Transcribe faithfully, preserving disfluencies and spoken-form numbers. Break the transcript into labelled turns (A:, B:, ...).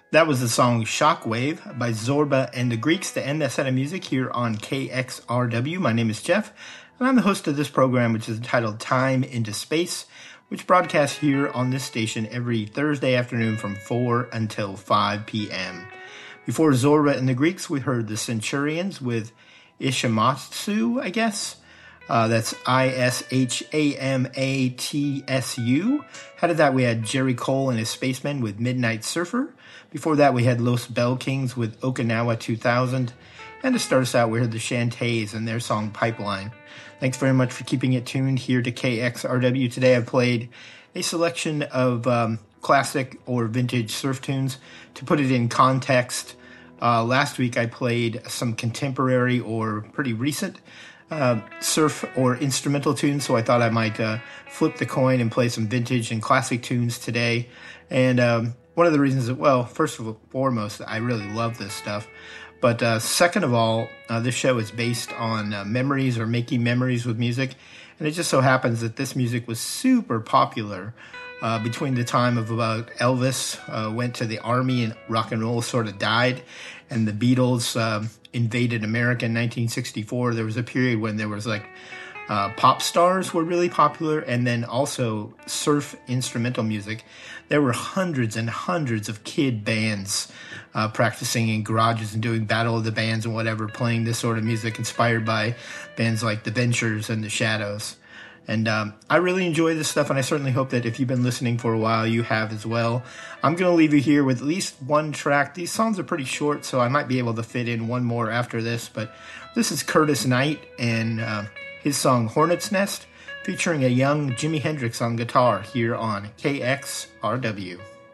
A: That was the song Shockwave by Zorba and the Greeks to end that set of music here on K X R W. My name is Jeff, and I'm the host of this program, which is entitled Time into Space, which broadcasts here on this station every Thursday afternoon from four until five p.m. Before Zorba and the Greeks, we heard the Centurions with Ishimatsu, I guess. Uh, that's I S H A M A T S U. Out of that, we had Jerry Cole and his Spacemen with Midnight Surfer. Before that, we had Los Bell Kings with Okinawa two thousand. And to start us out, we heard the Shantays and their song Pipeline. Thanks very much for keeping it tuned here to K X R W. Today I've played a selection of um, classic or vintage surf tunes. To put it in context, uh, last week I played some contemporary or pretty recent Uh, surf or instrumental tunes, so I thought I might uh, flip the coin and play some vintage and classic tunes today. And um, one of the reasons that, well, first and foremost, I really love this stuff. But uh, second of all, uh, this show is based on uh, memories or making memories with music. And it just so happens that this music was super popular uh, between the time of about Elvis uh, went to the army and rock and roll sort of died, and the Beatles um, invaded America in nineteen sixty-four. There was a period when there was like uh, pop stars were really popular, and then also surf instrumental music. There were hundreds and hundreds of kid bands uh, practicing in garages and doing Battle of the Bands and whatever, playing this sort of music inspired by bands like The Ventures and The Shadows. And um, I really enjoy this stuff, and I certainly hope that if you've been listening for a while, you have as well. I'm going to leave you here with at least one track. These songs are pretty short, so I might be able to fit in one more after this. But this is Curtis Knight and uh, his song Hornet's Nest, featuring a young Jimi Hendrix on guitar here on K X R W.